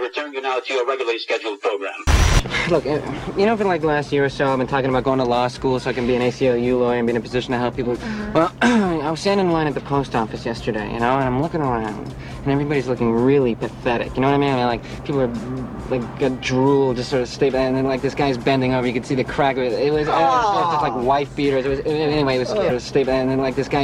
return you now to your regularly scheduled program. Look, for like the last year or so, I've been talking about going to law school so I can be an ACLU lawyer and be in a position to help people. Well, I was standing in line at the post office yesterday, and I'm looking around, and everybody's looking really pathetic. You know what I mean? Like, people are, like, got drool just sort of stable, and then, like, this guy's bending over. You could see the crack of it. It was just like wife beaters. It was stable, and then, like, this guy